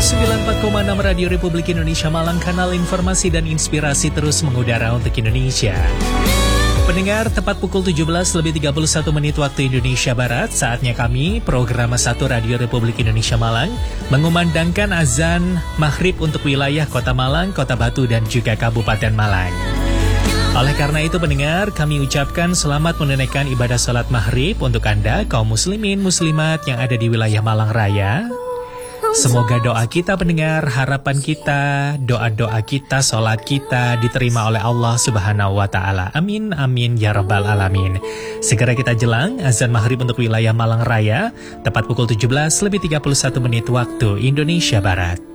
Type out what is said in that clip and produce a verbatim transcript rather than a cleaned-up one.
sembilan puluh empat koma enam Radio Republik Indonesia Malang, kanal informasi dan inspirasi terus mengudara untuk Indonesia. Pendengar, tepat pukul tujuh belas lebih tiga puluh satu menit waktu Indonesia Barat, saatnya kami, Program satu Radio Republik Indonesia Malang, mengumandangkan azan maghrib untuk wilayah Kota Malang, Kota Batu, dan juga Kabupaten Malang. Oleh karena itu pendengar, kami ucapkan selamat menunaikan ibadah salat maghrib untuk Anda, kaum muslimin muslimat yang ada di wilayah Malang Raya. Semoga doa kita pendengar, harapan kita, doa-doa kita, salat kita diterima oleh Allah Subhanahu wa Ta'ala. Amin, amin, ya Rabbal Alamin. Segera kita jelang azan maghrib untuk wilayah Malang Raya, tepat pukul tujuh belas lebih tiga puluh satu menit waktu Indonesia Barat.